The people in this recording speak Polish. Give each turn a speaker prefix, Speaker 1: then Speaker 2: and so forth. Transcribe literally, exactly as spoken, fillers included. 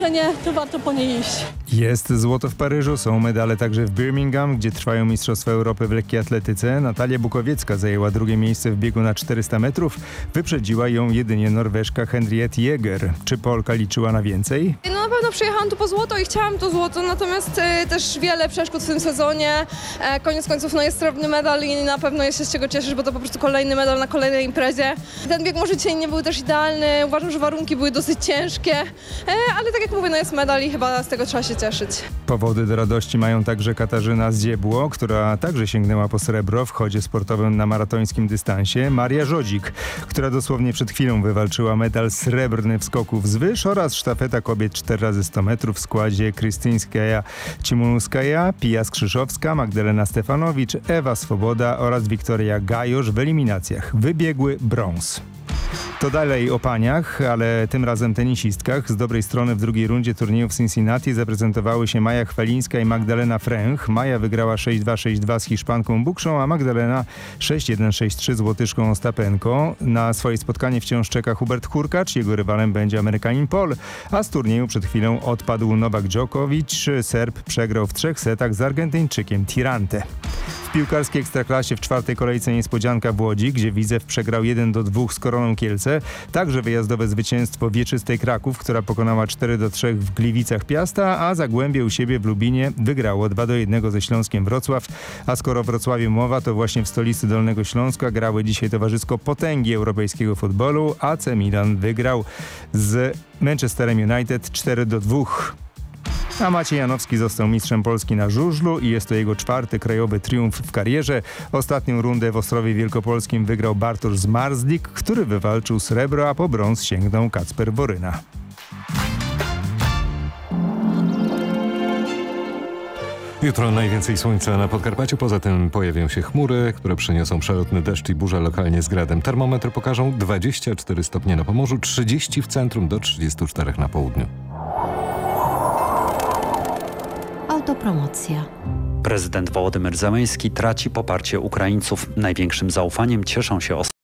Speaker 1: Nie, to warto po niej iść.
Speaker 2: Jest złoto w Paryżu, są medale także w Birmingham, gdzie trwają Mistrzostwa Europy w lekkiej atletyce. Natalia Bukowiecka zajęła drugie miejsce w biegu na czterysta metrów. Wyprzedziła ją jedynie Norweżka Henriette Jäger. Czy Polka liczyła na więcej?
Speaker 3: No na pewno przyjechałam tu po złoto i chciałam to złoto, natomiast e, też wiele przeszkód w tym sezonie. E, koniec końców no jest srebrny medal i na pewno jest się z czego cieszyć, bo to po prostu kolejny medal na kolejnej imprezie. Ten bieg może dzisiaj nie był też idealny, uważam, że warunki były dosyć ciężkie, e, ale tak jak mówię, no jest medal i chyba z tego trzeba się cieszyć.
Speaker 2: Powody do radości mają także Katarzyna Zdziebło, która także sięgnęła po srebro w chodzie sportowym na maratońskim dystansie, Maria Żodzik, która dosłownie przed chwilą wywalczyła medal srebrny w skoku wzwyż, oraz sztafeta kobiet cztery razy sto metrów w składzie Krystyńskaja Cimunskaja, Pija Skrzyszowska, Magdalena Stefanowicz, Ewa Swoboda oraz Wiktoria Gajosz w eliminacjach wybiegły brąz. To dalej o paniach, ale tym razem tenisistkach. Z dobrej strony w drugiej rundzie turnieju w Cincinnati zaprezentowały się Maja Chwalińska i Magdalena Fręch. Maja wygrała sześć dwa sześć dwa z Hiszpanką Bukszą, a Magdalena sześć jeden sześć trzy z Łotyszką Ostapenko. Na swoje spotkanie wciąż czeka Hubert Hurkacz, jego rywalem będzie Amerykanin Paul, a z turnieju przed chwilą odpadł Nowak Djokovic. Serb przegrał w trzech setach z Argentyńczykiem Tirante. W piłkarskiej Ekstraklasie w czwartej kolejce niespodzianka w Łodzi, gdzie Widzew przegrał jeden do dwóch z Koroną Kielce. Także wyjazdowe zwycięstwo Wieczystej Kraków, która pokonała cztery do trzech w Gliwicach Piasta, a Zagłębie u siebie w Lubinie wygrało dwa do jednego ze Śląskiem Wrocław. A skoro o Wrocławiu mowa, to właśnie w stolicy Dolnego Śląska grały dzisiaj towarzysko potęgi europejskiego futbolu. A C Milan wygrał z Manchesterem United cztery do dwóch. A Maciej Janowski został mistrzem Polski na żużlu i jest to jego czwarty krajowy triumf w karierze. Ostatnią rundę w Ostrowie Wielkopolskim wygrał Bartosz Zmarzlik, który wywalczył srebro, a po brąz sięgnął Kacper Woryna.
Speaker 4: Jutro najwięcej słońca na Podkarpaciu, poza tym pojawią się chmury, które przyniosą przelotny deszcz i burze lokalnie z gradem. Termometry pokażą dwadzieścia cztery stopnie na Pomorzu, trzydzieści w centrum do trzydziestu czterech na południu.
Speaker 5: Autopromocja.
Speaker 6: Prezydent Wołodymyr Zełenski traci poparcie Ukraińców. Największym zaufaniem cieszą się